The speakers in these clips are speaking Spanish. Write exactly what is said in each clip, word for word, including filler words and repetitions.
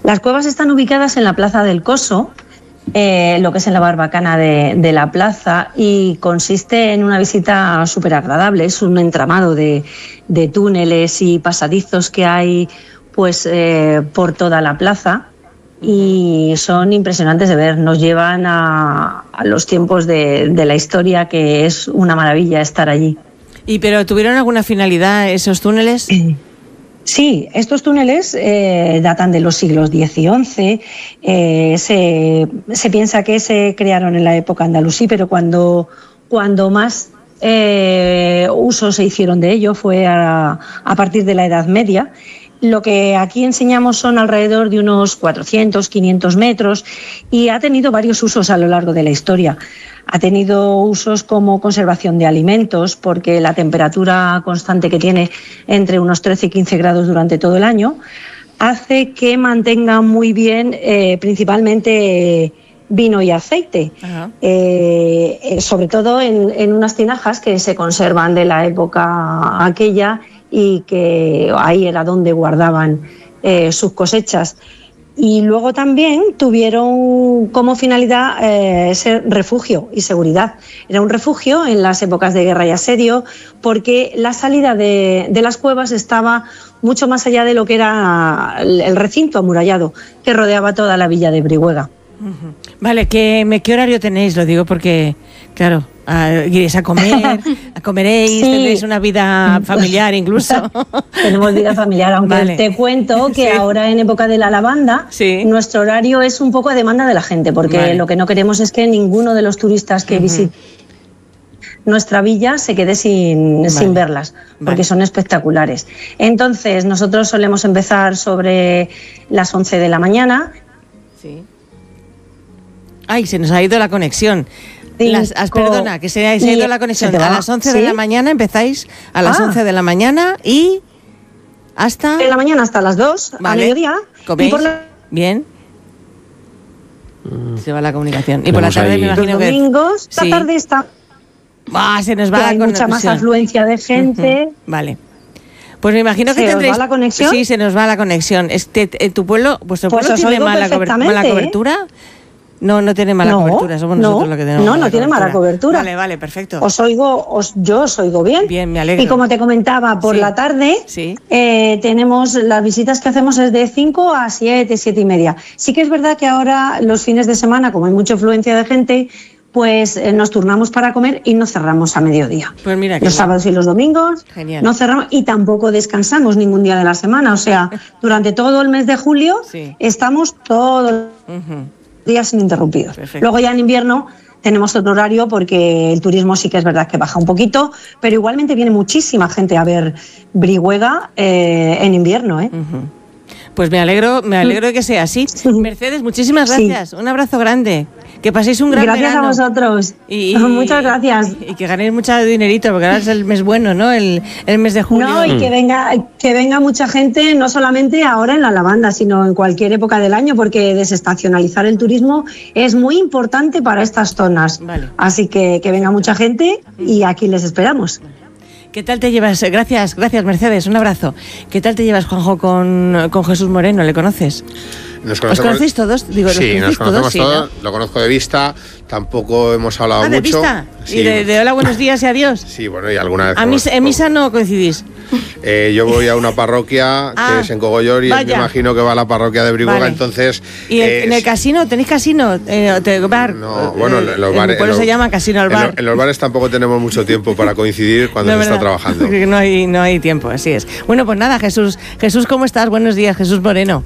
Las cuevas están ubicadas en la Plaza del Coso, eh, lo que es en la barbacana de, de la plaza, y consiste en una visita súper agradable. Es un entramado de, de túneles y pasadizos que hay pues eh, por toda la plaza, y son impresionantes de ver. Nos llevan a, a los tiempos de, de la historia, que es una maravilla estar allí. ¿Y pero tuvieron alguna finalidad esos túneles? Sí, estos túneles eh, datan de los siglos diez y once. Eh, se, se piensa que se crearon en la época andalusí, pero cuando, cuando más eh, uso se hicieron de ello fue a, a partir de la Edad Media. Lo que aquí enseñamos son alrededor de unos cuatrocientos, quinientos metros, y ha tenido varios usos a lo largo de la historia. Ha tenido usos como conservación de alimentos, porque la temperatura constante que tiene, entre unos trece y quince grados durante todo el año, hace que mantenga muy bien eh, principalmente vino y aceite, eh, eh, sobre todo en, en unas tinajas que se conservan de la época aquella, y que ahí era donde guardaban eh, sus cosechas. Y luego también tuvieron como finalidad eh, ser refugio y seguridad. Era un refugio en las épocas de guerra y asedio, porque la salida de, de las cuevas estaba mucho más allá de lo que era el recinto amurallado que rodeaba toda la villa de Brihuega. Uh-huh. Vale, ¿qué, ¿qué horario tenéis? Lo digo porque, claro, Uh, iréis a comer, a comeréis, sí. Tendréis una vida familiar incluso. Tenemos vida familiar, aunque vale. Te cuento que sí. Ahora en época de la lavanda, sí. Nuestro horario es un poco a demanda de la gente, porque vale. Lo que no queremos es que ninguno de los turistas que uh-huh. visiten nuestra villa se quede sin, vale. sin verlas, porque vale. Son espectaculares. Entonces, nosotros solemos empezar sobre las once de la mañana. Sí. Ay, se nos ha ido la conexión. Las, as, perdona, que se ha ido la conexión. A las once ¿sí? de la mañana empezáis, a las ah. once de la mañana y hasta... De la mañana hasta las dos, vale. A mediodía. ¿Coméis? Y por la... Bien. Se va la comunicación. Y por la tarde ahí. Me imagino los que... domingos, sí. La tarde está... Ah, se nos va la hay conexión. Mucha más afluencia de gente. Uh-huh. Vale. Pues me imagino que ¿Se tendréis... ¿Se os va la conexión? Sí, se nos va la conexión. Este, en tu pueblo, vuestro pues pueblo tiene mala, cober... mala cobertura... ¿Eh? No, no tiene mala no, cobertura, somos no, nosotros los que tenemos No, mala no tiene cobertura. mala cobertura. Vale, vale, perfecto. Os oigo, os, yo os oigo bien. Bien, me alegro. Y como te comentaba, por sí. la tarde sí. eh, tenemos las visitas que hacemos es de cinco a siete, siete y media. Sí que es verdad que ahora los fines de semana, como hay mucha afluencia de gente, pues eh, nos turnamos para comer y no cerramos a mediodía. Pues mira, los sábados y los domingos genial. No cerramos y tampoco descansamos ningún día de la semana. O sea, durante todo el mes de julio sí. Estamos todos uh-huh. días ininterrumpidos. Perfecto. Luego ya en invierno tenemos otro horario porque el turismo sí que es verdad que baja un poquito, pero igualmente viene muchísima gente a ver Brihuega eh, en invierno, ¿eh? Uh-huh. Pues me alegro, me alegro de que sea así. Sí. Mercedes, muchísimas gracias. Sí. Un abrazo grande. Que paséis un gran gracias verano. Gracias a vosotros. Y, y, Muchas gracias. Y, y que ganéis mucho dinerito, porque ahora es el mes bueno, ¿no? El, el mes de julio. No, y que venga, que venga mucha gente, no solamente ahora en la lavanda, sino en cualquier época del año, porque desestacionalizar el turismo es muy importante para estas zonas. Vale. Así que que venga mucha gente y aquí les esperamos. ¿Qué tal te llevas? Gracias, gracias Mercedes, un abrazo. ¿Qué tal te llevas, Juanjo, con, con Jesús Moreno? ¿Le conoces? Nos ¿Os conocéis todos? Digo, sí, nos conocemos todos, todos, sí, ¿no? Lo conozco de vista, tampoco hemos hablado ah, ¿de mucho. Vista? Sí. ¿Y de, de hola, buenos días y adiós? Sí, bueno, y alguna vez... ¿A mis, ¿En misa no coincidís? Eh, yo voy a una parroquia ah, que es en Cogollor y me imagino que va a la parroquia de Brihuega, vale. Entonces... ¿Y el, eh, en el casino? ¿Tenéis casino? Eh, te, bar, no, bueno, eh, los bares... ¿Por eso se llama casino al bar? En, lo, en los bares tampoco tenemos mucho tiempo para coincidir cuando no, se está trabajando. No hay, no hay tiempo, así es. Bueno, pues nada, Jesús. Jesús, ¿cómo estás? Buenos días, Jesús Moreno.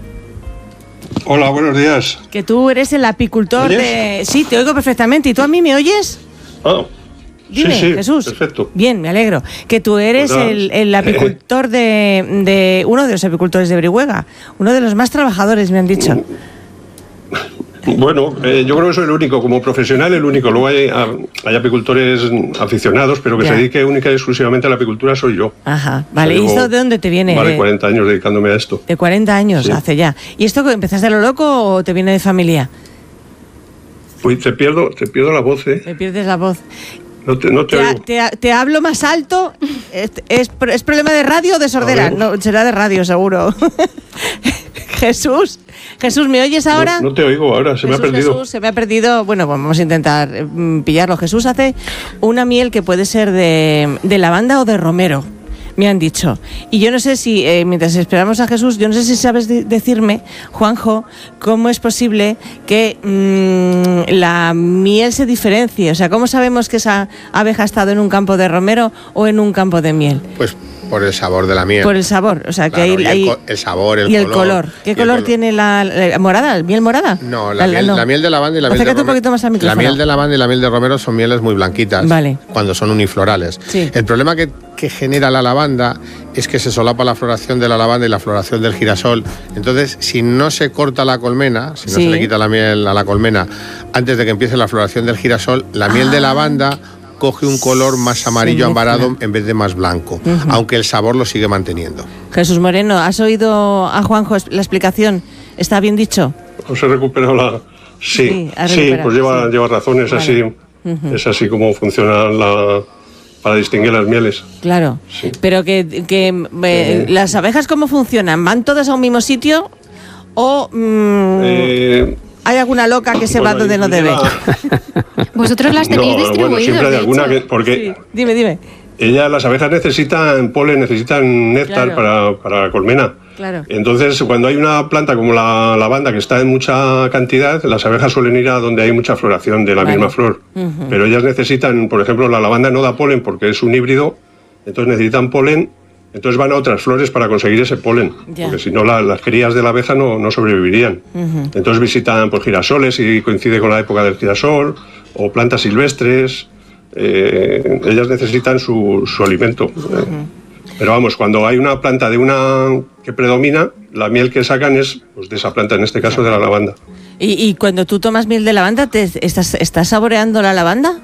Hola, buenos días. Que tú eres el apicultor de... Sí, te oigo perfectamente. ¿Y tú a mí me oyes? Oh, Dime, sí, sí, Jesús. Perfecto. Bien, me alegro. Que tú eres pues el, el apicultor de, de... Uno de los apicultores de Brihuega. Uno de los más trabajadores, me han dicho. Bueno, eh, yo creo que soy el único, como profesional el único. Luego hay, hay apicultores aficionados, pero que ya. se dedique única y exclusivamente a la apicultura soy yo. Ajá, vale. O sea, ¿y esto de dónde te viene? Vale, cuarenta años dedicándome a esto. De cuarenta años, sí. Hace ya. ¿Y esto empezaste a lo loco o te viene de familia? Uy, te pierdo, te pierdo la voz, ¿eh? Me pierdes la voz. No te, no te, te, te, te hablo más alto. ¿Es, es, es problema de radio o de sordera? No, será de radio, seguro. Jesús, Jesús, ¿me oyes ahora? No, no te oigo ahora, se Jesús, me ha perdido. Jesús, se me ha perdido. Bueno, vamos a intentar mm, pillarlo. Jesús hace una miel que puede ser de, de lavanda o de romero, me han dicho. Y yo no sé si, eh, mientras esperamos a Jesús, yo no sé si sabes de- decirme, Juanjo, cómo es posible que mmm, la miel se diferencie. O sea, ¿cómo sabemos que esa abeja ha estado en un campo de romero o en un campo de miel? Pues por el sabor de la miel. Por el sabor, o sea, Claro, que y hay, el, hay- co- el sabor, el y color. el color. ¿Qué y el color tiene la, la morada? ¿Miel morada? No, la, miel, no. la miel de lavanda y la miel de Acércate un romero. poquito más al La micrófono. miel de lavanda y la miel de romero son mieles muy blanquitas. Vale. Cuando son uniflorales. Sí. El problema que, que genera la lavanda es que se solapa la floración de la lavanda y la floración del girasol. Entonces, si no se corta la colmena, si no Sí. se le quita la miel a la colmena antes de que empiece la floración del girasol, la miel de lavanda coge un color más amarillo Se mezcla. ambarado en vez de más blanco, aunque el sabor lo sigue manteniendo. Jesús Moreno, ¿has oído a Juanjo la explicación? ¿Está bien dicho? ¿Os he recuperado la...? Sí, Sí, ha sí, recuperado, pues lleva, sí. lleva razón, es Vale. así. Es así como funciona la, para distinguir las mieles. Claro. Sí. Pero que, que eh, las abejas, ¿cómo funcionan? ¿Van todas a un mismo sitio o mm, Eh, hay alguna loca que se bueno, va donde no debe? lleva- Vosotros las tenéis No, distribuidas, bueno, siempre hay de alguna hecho. que... Porque Sí. Dime, dime. ellas, las abejas necesitan polen, necesitan néctar Claro. para, para la colmena. Claro. Entonces, cuando hay una planta como la lavanda que está en mucha cantidad, las abejas suelen ir a donde hay mucha floración de la Vale. misma flor. Ujú. Pero ellas necesitan, por ejemplo, la lavanda no da polen porque es un híbrido, entonces necesitan polen, entonces van a otras flores para conseguir ese polen. Ya. Porque si no, la- las crías de la abeja no, no sobrevivirían. Ujú. Entonces visitan por girasoles y coincide con la época del girasol, o plantas silvestres. eh, ellas necesitan su, su alimento. eh. Pero vamos, cuando hay una planta de una que predomina, la miel que sacan es pues, de esa planta, en este caso de la lavanda. ¿Y, y cuando tú tomas miel de lavanda, te, estás, ¿estás saboreando la lavanda?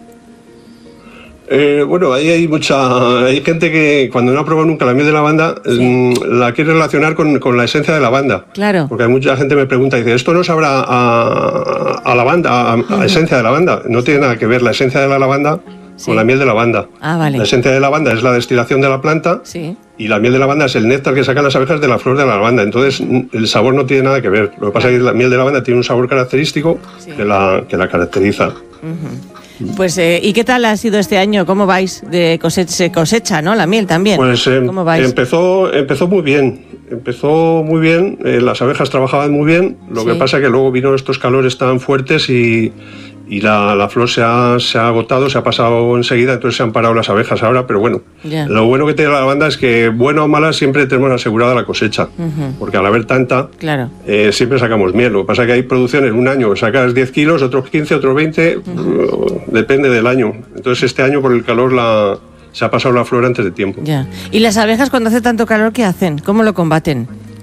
Eh, bueno, ahí hay mucha. Hay gente que cuando no ha probado nunca la miel de lavanda, mm, la quiere relacionar con, con la esencia de lavanda. Claro. Porque hay mucha gente que me pregunta, dice, ¿esto no sabrá a, a lavanda, a, a esencia de lavanda? No tiene nada que ver la esencia de la lavanda Sí. con la miel de lavanda. Ah, vale. La esencia de lavanda es la destilación de la planta. Sí. Y la miel de lavanda es el néctar que sacan las abejas de la flor de la lavanda. Entonces, mm, el sabor no tiene nada que ver. Lo que pasa es que la miel de lavanda tiene un sabor característico Sí. que, la, que la caracteriza. Pues, eh, ¿y qué tal ha sido este año? ¿Cómo vais? De cosecha, se cosecha, ¿no? La miel también. Pues eh, ¿Cómo vais? empezó, empezó muy bien. Empezó muy bien. eh, las abejas trabajaban muy bien. Lo Sí. que pasa es que luego vino estos calores tan fuertes y, y la, la flor se ha, se ha agotado, se ha pasado enseguida, entonces se han parado las abejas ahora. Pero bueno, Ya. lo bueno que tiene la lavanda es que, buena o mala, siempre tenemos asegurada la cosecha. Ujú. Porque al haber tanta, Claro. eh, siempre sacamos miel. Lo que pasa es que hay producciones, un año sacas diez kilos, otros quince, otros veinte, depende del año. Entonces este año por el calor la, se ha pasado la flor antes de tiempo. Ya. ¿Y las abejas cuando hace tanto calor qué hacen? ¿Cómo lo combaten?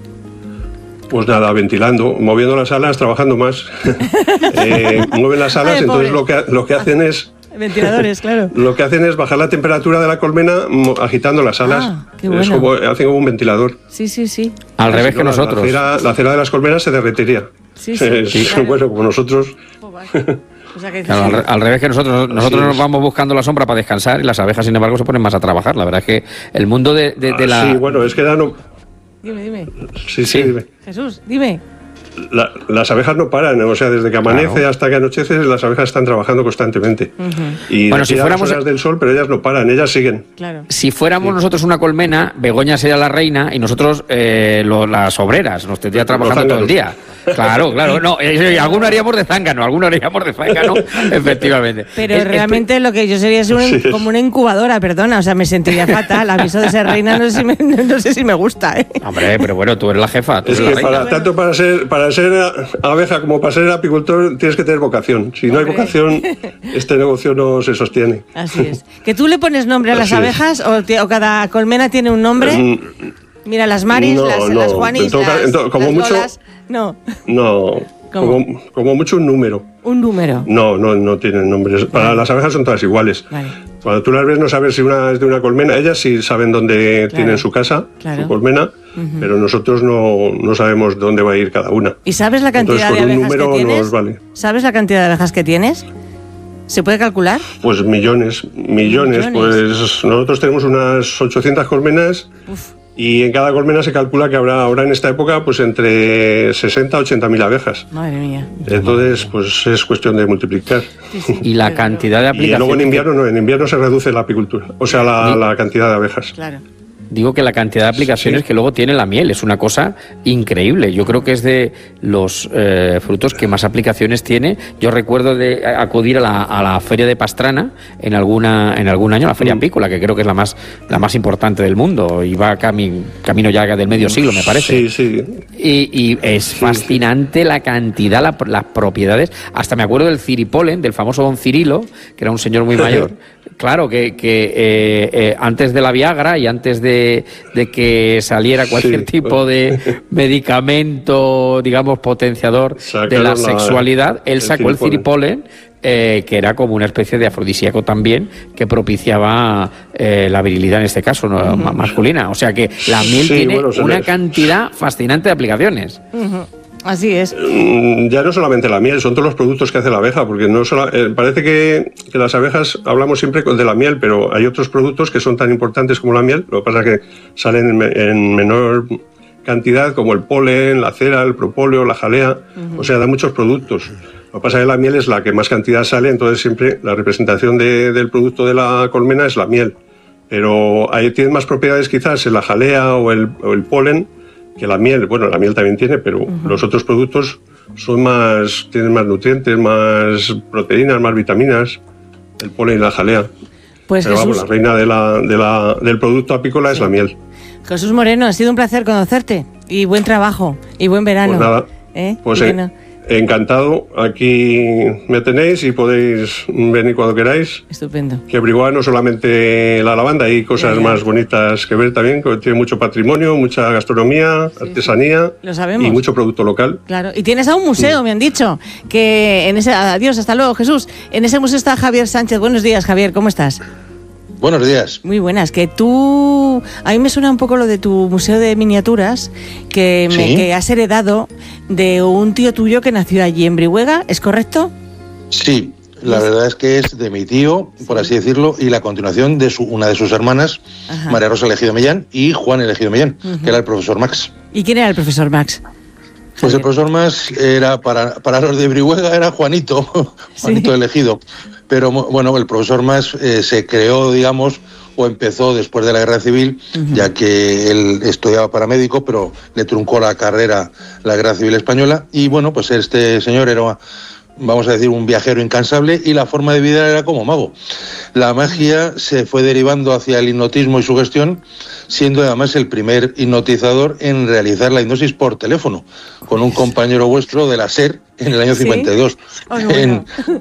Pues nada, ventilando, moviendo las alas, trabajando más. Eh, mueven las alas, Ay, entonces pobre. lo que, lo que hacen es... Ventiladores, claro. Lo que hacen es bajar la temperatura de la colmena mo- agitando las alas. Ah, qué Es bueno. como, hacen como un ventilador. Sí, sí, sí. Al Si revés no, que la- nosotros. La cera, la cera de las colmenas se derretiría. Sí, sí, Es- claro. Bueno, como nosotros... O sea que Claro, al, re- al revés que nosotros, nosotros es. nos vamos buscando la sombra para descansar y las abejas, sin embargo, se ponen más a trabajar. La verdad es que el mundo de, de- de Ah, la... Sí, bueno, es que ya no... Dime, dime. Sí, sí, Sí. dime. Jesús, dime. La- las abejas no paran, o sea, desde que amanece Claro. hasta que anochece, las abejas están trabajando constantemente. Y Bueno, de si aquí a las fuéramos- horas del sol, pero ellas no paran, ellas siguen. Claro. Si fuéramos nosotros una colmena, Begoña sería la reina y nosotros eh, lo- las obreras. Nos tendría trabajando todo el día. Claro, claro. No, eh, eh, alguno haríamos de zángano, alguno haríamos de zángano, efectivamente. Pero Es- es- realmente lo que yo sería es un- Sí, es. como una incubadora, perdona, o sea, me sentiría fatal. Aviso de ser reina, no sé si me, no sé si me gusta, ¿eh? Hombre, pero bueno, tú eres la jefa, tú Es eres que la reina. para, tanto para ser, para ser abeja como para ser apicultor tienes que tener vocación. Si no hay Hombre. vocación, este negocio no se sostiene. Así es. ¿Que tú le pones nombre a las Así es. abejas o, te- o cada colmena tiene un nombre? Mm, Mira, las Maris, No, las, no. las Juanis, En todo ca- las, en todo- como las mucho- Lolas. No, No, ¿Cómo? como, como mucho un número. un número. No, no, no tienen nombres. Para las abejas son todas iguales. Vale. Cuando tú las ves no sabes si una es de una colmena. Ellas sí saben dónde Claro. tienen su casa, Claro. su colmena, pero nosotros no, no sabemos dónde va a ir cada una. ¿Y sabes la cantidad Entonces, de con un abejas que número tienes? nos vale. ¿Sabes la cantidad de abejas que tienes? ¿Se puede calcular? Pues millones, millones. Millones. Pues nosotros tenemos unas ochocientas colmenas Y en cada colmena se calcula que habrá ahora en esta época pues entre sesenta a ochenta mil abejas. Madre mía. Entonces, pues es cuestión de multiplicar. Sí, sí. Y la cantidad de aplicaciones. Y luego en invierno no, en invierno se reduce la apicultura, o sea, la, la cantidad de abejas. Claro. Digo que la cantidad de aplicaciones sí. que luego tiene la miel es una cosa increíble. Yo creo que es de los eh, frutos que más aplicaciones tiene. Yo recuerdo de acudir a la, a la feria de Pastrana en alguna en algún año, la feria mm. apícola, que creo que es la más la más importante del mundo y va cami, camino ya del medio siglo, me parece. Sí, sí. Y, y es sí, fascinante sí. la cantidad, la, las propiedades. Hasta me acuerdo del ciripolen, del famoso don Cirilo, que era un señor muy mayor. Claro, que, que eh, eh, antes de la Viagra y antes de, de que saliera cualquier sí, tipo de medicamento, digamos, potenciador de la, la sexualidad, él el sacó el ciripolen, eh, que era como una especie de afrodisíaco también, que propiciaba eh, la virilidad en este caso, ¿no? uh-huh. masculina. O sea que la miel sí, tiene bueno, una le... cantidad fascinante de aplicaciones. Uh-huh. Así es. Ya no solamente la miel, son todos los productos que hace la abeja, porque no solo, eh, parece que, que las abejas hablamos siempre de la miel, pero hay otros productos que son tan importantes como la miel, lo que pasa es que salen en, en menor cantidad, como el polen, la cera, el propóleo, la jalea, uh-huh. o sea, da muchos productos. Lo que pasa es que la miel es la que más cantidad sale, entonces siempre la representación de, del producto de la colmena es la miel, pero ahí tiene más propiedades quizás en la jalea o el, o el polen, que la miel. Bueno, la miel también tiene, pero uh-huh. los otros productos son más, tienen más nutrientes, más proteínas, más vitaminas, el polen y la jalea. Pues pero Jesús... vamos, la reina de la, de la, del producto apícola sí. es la miel. Jesús Moreno, ha sido un placer conocerte y buen trabajo y buen verano. Pues nada, ¿Eh? pues bueno. Encantado, aquí me tenéis y podéis venir cuando queráis. Estupendo. Que Brihuega no solamente la lavanda, hay cosas ya, ya. más bonitas que ver también, que tiene mucho patrimonio, mucha gastronomía, sí, artesanía sí. Lo sabemos. Y mucho producto local. Claro, y tienes a un museo, sí. me han dicho, que en ese, adiós, hasta luego Jesús, en ese museo está Javier Sánchez. Buenos días, Javier, ¿cómo estás? Buenos días. Muy buenas, que tú, a mí me suena un poco lo de tu museo de miniaturas, que, ¿Sí? me, que has heredado de un tío tuyo que nació allí en Brihuega, ¿es correcto? Sí, la verdad es que es de mi tío, sí. por así decirlo, y la continuación de su, una de sus hermanas, Ajá. María Rosa Elegido Millán y Juan Elegido Millán, uh-huh. que era el profesor Max. ¿Y quién era el profesor Max? Pues el profesor Max era, para, para los de Brihuega, era Juanito, Juanito sí. Elegido. Pero bueno, el profesor Max eh, se creó, digamos, o empezó después de la Guerra Civil, uh-huh. ya que él estudiaba para médico, pero le truncó la carrera la Guerra Civil Española. Y bueno, pues este señor era, vamos a decir, un viajero incansable y la forma de vida era como mago. La magia se fue derivando hacia el hipnotismo y su gestión, siendo además el primer hipnotizador en realizar la hipnosis por teléfono, con un compañero vuestro de la SER en el año ¿Sí? cincuenta y dos. Oh, bueno. en...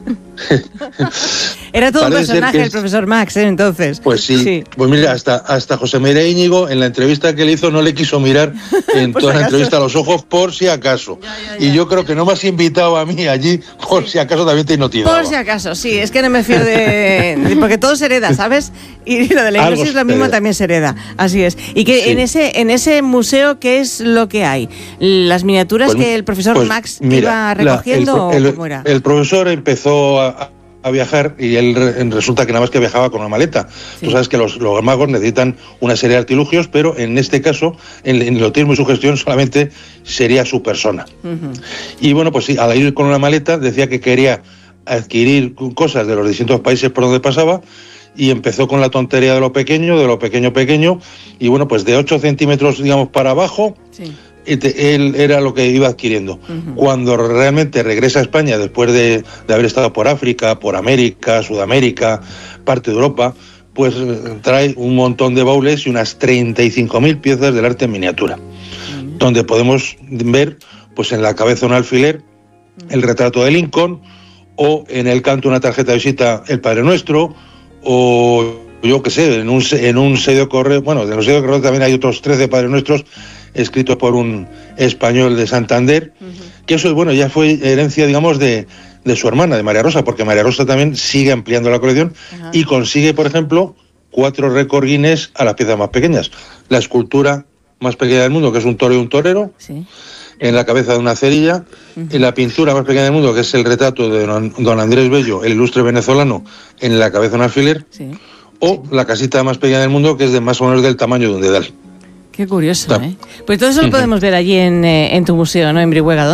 Era todo un personaje el profesor Max, ¿eh? Entonces. Pues sí. sí. Pues mira, hasta, hasta José María Íñigo, en la entrevista que le hizo, no le quiso mirar en toda la entrevista a los ojos, por si acaso. Ya, ya, ya. Y yo creo que no me has invitado a mí allí, por sí. si acaso también te hipnotizaba. Por si acaso, sí. Es que no me fío de... de porque todo se hereda, ¿sabes? Y lo de la hipnosis lo mismo también se hereda. Así es. Y que sí. en ese en ese museo, ¿qué es lo que hay? ¿Las miniaturas pues, que el profesor pues, Max mira, iba recogiendo la, el, o cómo era? El profesor empezó a... a viajar y él resulta que nada más que viajaba con una maleta. Sí. Tú sabes que los, los magos necesitan una serie de artilugios, pero en este caso, en, en el hipnotismo y su gestión, solamente sería su persona. Uh-huh. Y bueno, pues sí, al ir con una maleta decía que quería adquirir cosas de los distintos países por donde pasaba y empezó con la tontería de lo pequeño, de lo pequeño pequeño, y bueno, pues de ocho centímetros, digamos, para abajo, sí. él era lo que iba adquiriendo. Uh-huh. Cuando realmente regresa a España, después de, de haber estado por África, por América, Sudamérica, parte de Europa, pues trae un montón de baúles y unas treinta y cinco mil piezas del arte en miniatura, uh-huh. donde podemos ver, pues en la cabeza un alfiler, uh-huh. el retrato de Lincoln, o en el canto una tarjeta de visita el Padre Nuestro, o yo qué sé, en un, en un sello correo, bueno, en los sellos de correo también hay otros trece Padres Nuestros, escrito por un español de Santander, uh-huh. que eso, bueno, ya fue herencia, digamos, de, de su hermana, de María Rosa, porque María Rosa también sigue ampliando la colección uh-huh. y consigue, por ejemplo, cuatro récord Guinness a las piezas más pequeñas. La escultura más pequeña del mundo, que es un toro y un torero, sí. en la cabeza de una cerilla, uh-huh. y la pintura más pequeña del mundo, que es el retrato de don, don Andrés Bello, el ilustre venezolano, en la cabeza de un alfiler, sí. o sí. la casita más pequeña del mundo, que es de más o menos del tamaño de un dedal. Qué curioso, ¿eh? Pues todo eso lo podemos ver allí en, eh, en tu museo, ¿no? En Brihuega.